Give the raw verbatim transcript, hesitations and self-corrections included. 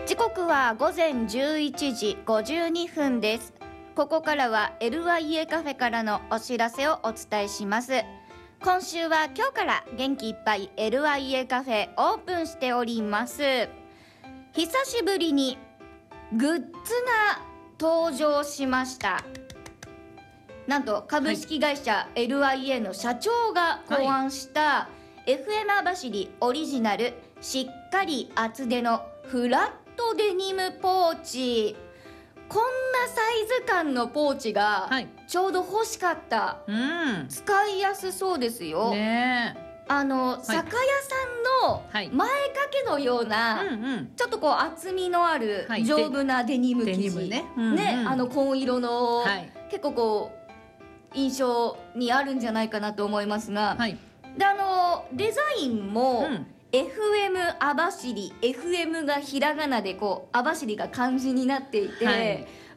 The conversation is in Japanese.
時刻は午前じゅういちじごじゅうにふんです。ここからは エルワイエー カフェからのお知らせをお伝えします。今週は今日から元気いっぱい エルワイエー カフェオープンしております。久しぶりにグッズが登場しました。なんと株式会社 エルワイエー の社長が考案した、はい、エフエム 網走オリジナルしっかり厚手のフラットデニムポーチ。こんなサイズ感のポーチがちょうど欲しかった、 はい、うん、 使いやすそうですよ、 ね、 あの、はい、酒屋さんの前掛けのような、はい、ちょっとこう厚みのある丈夫なデニム生地、はい、ね、うんうん、ね、あの紺色の、はい、結構こう印象にあるんじゃないかなと思いますが、はい、であのデザインも、うん、エフエム 網走、エフエム がひらがなでこう網走が漢字になっていて、はい、